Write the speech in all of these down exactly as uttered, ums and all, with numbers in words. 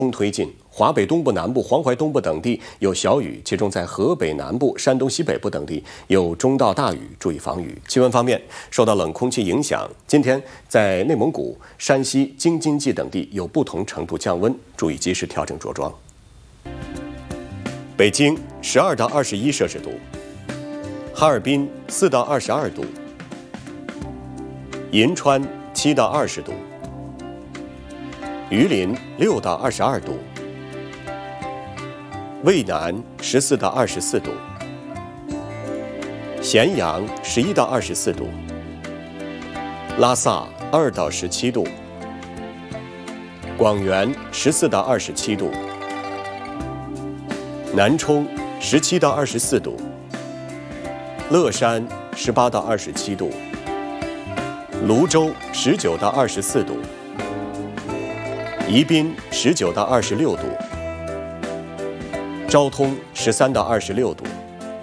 风推进，华北东部、南部、黄淮东部等地有小雨，其中在河北南部、山东西北部等地有中到大雨，注意防雨。气温方面，受到冷空气影响，今天在内蒙古、山西、京津冀等地有不同程度降温，注意及时调整着装。北京十二到二十一摄氏度，哈尔滨四到二十二度，银川七到二十度。榆林六到二十二度，渭南十四到二十四度，咸阳十一到二十四度，拉萨二到十七度，广元十四到二十七度，南充十七到二十四度，乐山十八到二十七度，泸州十九到二十四度。宜宾十九到二十六度，昭通十三到二十六度，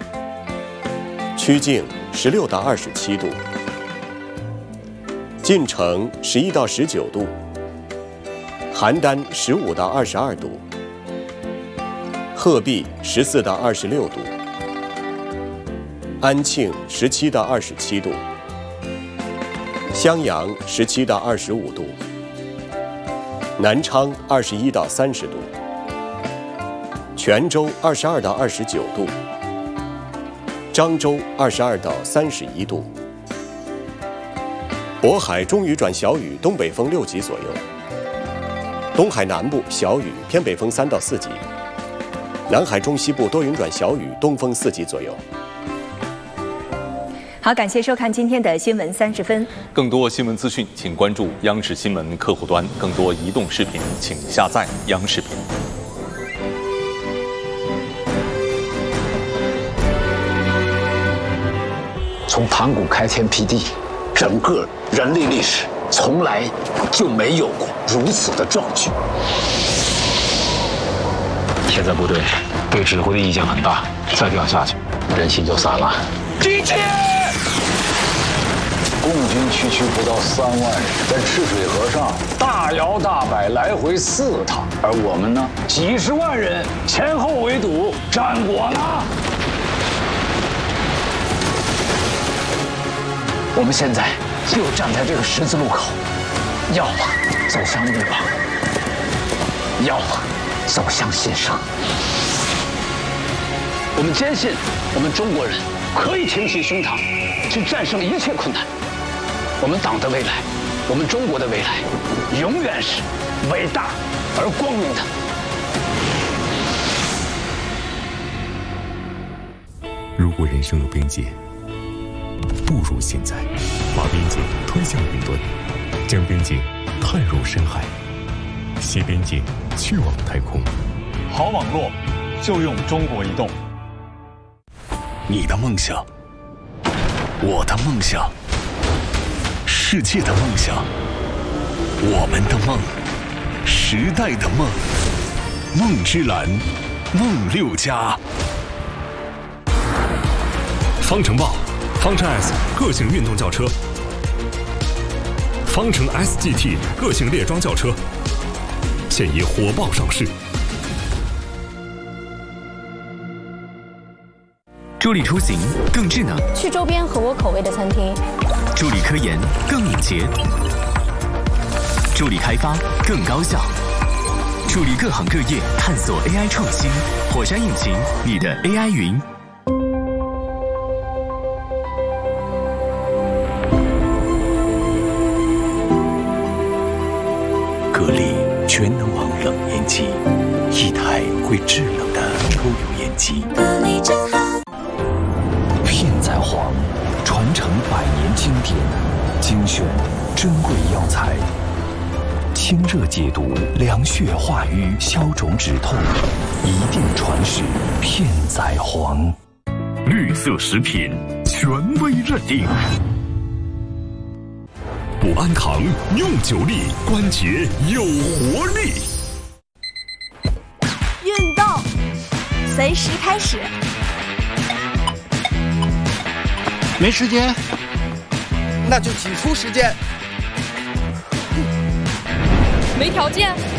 曲靖十六到二十七度，晋城十一到十九度，邯郸十五到二十二度，鹤壁十四到二十六度，安庆十七到二十七度，襄阳十七到二十五度。南昌二十一到三十度，泉州二十二到二十九度，漳州二十二到三十一度，渤海中雨转小雨，东北风六级左右，东海南部小雨，偏北风三到四级，南海中西部多云转小雨，东风四级左右。 好，感谢收看今天的新闻三十分。 更多新闻资讯，请关注央视新闻客户端；更多移动视频，请下载央视频。 从盘古开天辟地，整个人类历史从来就没有过如此的壮举。现在部队对指挥的意见很大，再这样下去，人心就散了。 敌情！ 共军区区不到三万人，在赤水河上大摇大摆来回四趟，而我们呢，几十万人前后围堵，战果呢？我们现在就站在这个十字路口，要么走向灭亡，要么走向新生。我们坚信，我们中国人可以挺起胸膛，去战胜一切困难。我们党的未来，我们中国的未来，永远是伟大而光明的。 如果人生有边界，不如现在把边界推向云端，将边界探入深海，携边界去往太空。 好网络就用中国移动。 你的梦想，我的梦想，世界的梦想，我们的梦，时代的梦，梦之蓝，梦六家。 方程豹，方程 S 个性运动轿车，方程 S G T 个性列装轿车，现已火爆上市。 助力出行更智能， 去周边合我口味的餐厅； 助力科研更敏捷，助力开发更高效，助力各行各业探索 A I 创新。火山引擎，你的 A I 云。 格力全能王冷烟机，一台会制冷的抽油烟机。 格力真好。 片仔癀，传承百年经典，精选珍贵药材，清热解毒，凉血化瘀，消肿止痛，一定传世片仔癀。 绿色食品权威认定。补安堂用久力，关节有活力。 运动随时开始。 没时间，那就挤出时间。 没条件。